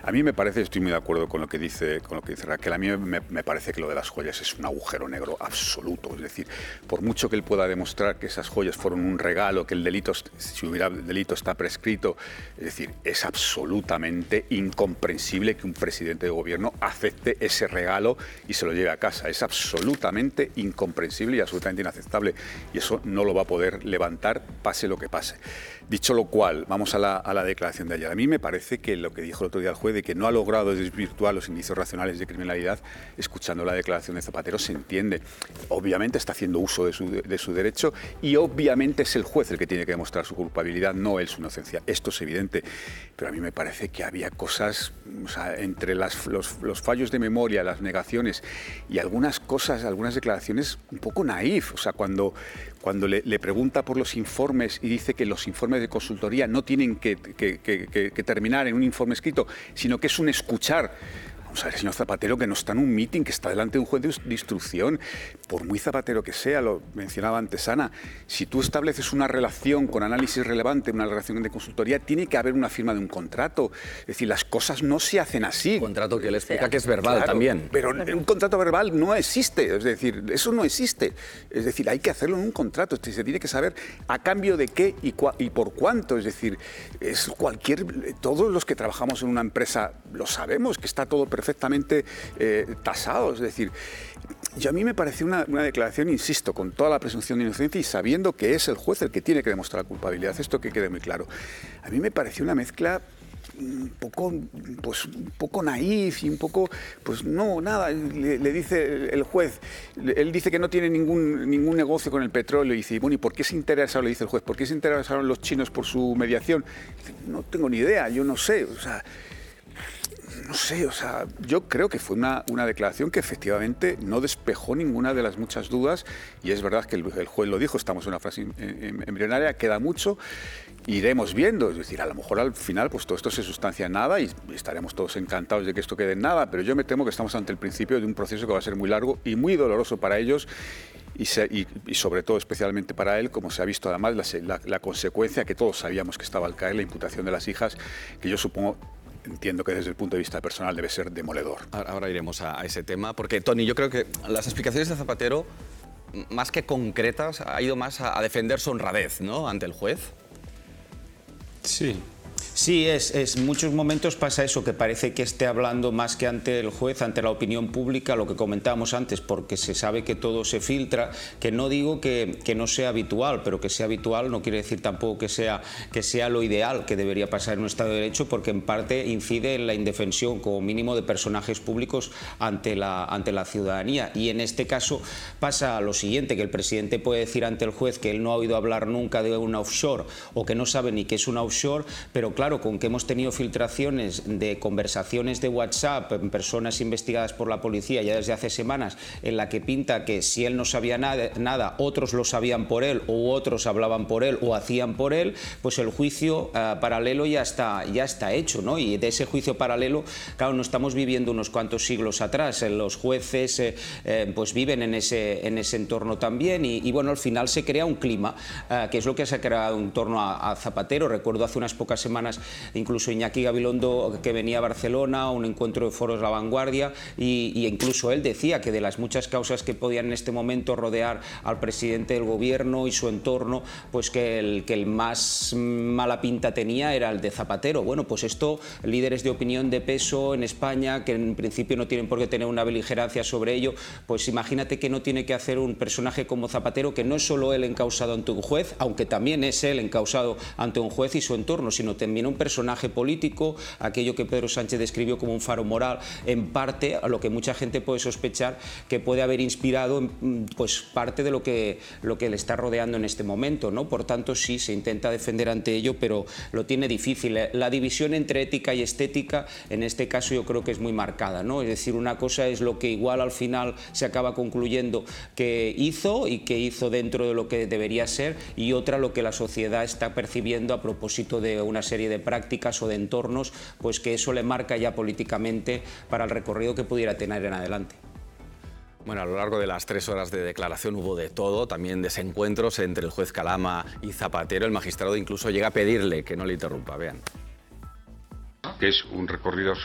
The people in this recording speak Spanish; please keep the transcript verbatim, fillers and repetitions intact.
A mí me parece, estoy muy de acuerdo con lo que dice, con lo que dice Raquel, a mí me, me parece que lo de las joyas es un agujero negro absoluto. Es decir, por mucho que él pueda demostrar que esas joyas fueron un regalo, que el delito, si hubiera delito está prescrito, es decir, es absolutamente incomprensible que un presidente de gobierno acepte ese regalo y se lo lleve a casa. Es absolutamente incomprensible y absolutamente inaceptable. Y eso no lo va a poder levantar, pase lo que pase. Dicho lo cual, vamos a la, a la declaración de ayer. A mí me parece que lo que dijo el otro día el juez de que no ha logrado desvirtuar los indicios racionales de criminalidad, escuchando la declaración de Zapatero, se entiende. Obviamente está haciendo uso de su, de su derecho y obviamente es el juez el que tiene que demostrar su culpabilidad, no él su inocencia. Esto es evidente. Pero a mí me parece que había cosas, o sea, entre las, los, los fallos de memoria, las negaciones y algunas cosas, algunas declaraciones un poco naif. O sea, cuando, cuando le, le pregunta por los informes y dice que los informes de consultoría no tienen que, que, que, que, que terminar en un informe escrito, sino que es un escuchar. Vamos a ver, señor Zapatero, que no está en un mitin, que está delante de un juez de instrucción. Por muy Zapatero que sea, lo mencionaba antes Ana, si tú estableces una relación con análisis relevante, una relación de consultoría, tiene que haber una firma de un contrato. Es decir, las cosas no se hacen así. Un contrato que le explica que es verbal, claro, también. Pero un contrato verbal no existe. Es decir, eso no existe. Es decir, hay que hacerlo en un contrato. Se tiene que saber a cambio de qué y, y por cuánto. Es decir, es cualquier, todos los que trabajamos en una empresa lo sabemos, que está todo perfectamente eh, tasado. Es decir, yo a mí me pareció una, una declaración, insisto, con toda la presunción de inocencia y sabiendo que es el juez el que tiene que demostrar la culpabilidad. Esto que quede muy claro. A mí me pareció una mezcla un poco, pues, un poco naif y un poco, pues no, nada, le, le dice el juez, él dice que no tiene ningún, ningún negocio con el petróleo y dice, bueno, ¿y por qué se interesaron, le dice el juez, por qué se interesaron los chinos por su mediación? Dice, no tengo ni idea, yo no sé, o sea, no sé, o sea, yo creo que fue una, una declaración que efectivamente no despejó ninguna de las muchas dudas y es verdad que el, el juez lo dijo, estamos en una fase embrionaria, queda mucho, iremos viendo, es decir, a lo mejor al final pues todo esto se sustancia en nada y estaremos todos encantados de que esto quede en nada, pero yo me temo que estamos ante el principio de un proceso que va a ser muy largo y muy doloroso para ellos y, se, y, y sobre todo especialmente para él, como se ha visto además la, la, la consecuencia que todos sabíamos que estaba al caer, la imputación de las hijas, que yo supongo... Entiendo que desde el punto de vista personal debe ser demoledor. Ahora, ahora iremos a, a ese tema, porque, Toni, yo creo que las explicaciones de Zapatero, más que concretas, ha ido más a, a defender su honradez, ¿no?, ante el juez. Sí. Sí, es, es, en muchos momentos pasa eso, que parece que esté hablando más que ante el juez, ante la opinión pública, lo que comentábamos antes, porque se sabe que todo se filtra, que no digo que, que no sea habitual, pero que sea habitual no quiere decir tampoco que sea, que sea lo ideal que debería pasar en un Estado de Derecho, porque en parte incide en la indefensión, como mínimo, de personajes públicos ante la, ante la ciudadanía. Y en este caso pasa lo siguiente, que el presidente puede decir ante el juez que él no ha oído hablar nunca de una offshore o que no sabe ni qué es una offshore, pero claro, con que hemos tenido filtraciones de conversaciones de WhatsApp en personas investigadas por la policía ya desde hace semanas, en la que pinta que si él no sabía nada, nada otros lo sabían por él o otros hablaban por él o hacían por él, pues el juicio uh, paralelo ya está, ya está hecho, ¿no? Y de ese juicio paralelo, claro, no estamos viviendo unos cuantos siglos atrás, los jueces eh, eh, pues viven en ese, en ese entorno también y, y bueno, al final se crea un clima, uh, que es lo que se ha creado en torno a, a Zapatero. Recuerdo hace unas pocas semanas incluso Iñaki Gabilondo, que venía a Barcelona a un encuentro de foros La Vanguardia, y, y incluso él decía que de las muchas causas que podían en este momento rodear al presidente del gobierno y su entorno, pues que el, que el más mala pinta tenía era el de Zapatero. Bueno, pues esto, líderes de opinión de peso en España, que en principio no tienen por qué tener una beligerancia sobre ello, pues imagínate que no tiene que hacer un personaje como Zapatero, que no es solo él encausado ante un juez, aunque también es él encausado ante un juez y su entorno, sino también un personaje político, aquello que Pedro Sánchez describió como un faro moral, en parte a lo que mucha gente puede sospechar que puede haber inspirado pues parte de lo que, lo que le está rodeando en este momento, ¿no? Por tanto, sí, se intenta defender ante ello, pero lo tiene difícil. La división entre ética y estética, en este caso yo creo que es muy marcada, ¿no? Es decir, una cosa es lo que igual al final se acaba concluyendo que hizo y que hizo dentro de lo que debería ser, y otra lo que la sociedad está percibiendo a propósito de una serie de prácticas o de entornos, pues que eso le marca ya políticamente para el recorrido que pudiera tener en adelante. Bueno, a lo largo de las tres horas de declaración hubo de todo, también desencuentros entre el juez Calama y Zapatero. El magistrado incluso llega a pedirle que no le interrumpa. Vean. Que es un recorrido